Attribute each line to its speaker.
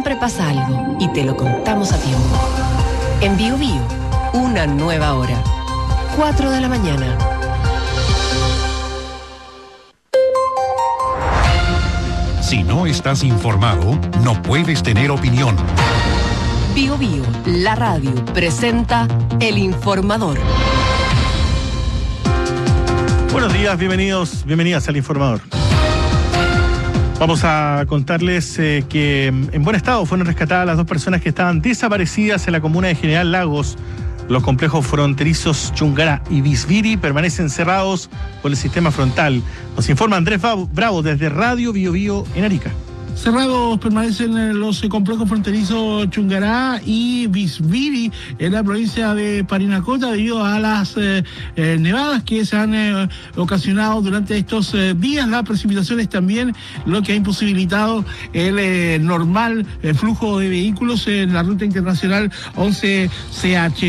Speaker 1: siempre pasa algo y te lo contamos a tiempo. En Bio Bio, una nueva hora. 4 de la mañana.
Speaker 2: Si no estás informado, no puedes tener opinión.
Speaker 1: Bio Bio, la radio, presenta El Informador.
Speaker 3: Buenos días, bienvenidas al Informador. Vamos a contarles que en buen estado fueron rescatadas las 2 personas que estaban desaparecidas en la comuna de General Lagos. Los complejos fronterizos Chungará y Bisbiri permanecen cerrados por el sistema frontal. Nos informa Andrés Bravo desde Radio Bio Bio en Arica.
Speaker 4: Cerrados permanecen los complejos fronterizos Chungará y Bisbiri en la provincia de Parinacota debido a las nevadas que se han ocasionado durante estos días. Las precipitaciones también, lo que ha imposibilitado el normal flujo de vehículos en la ruta internacional 11CH.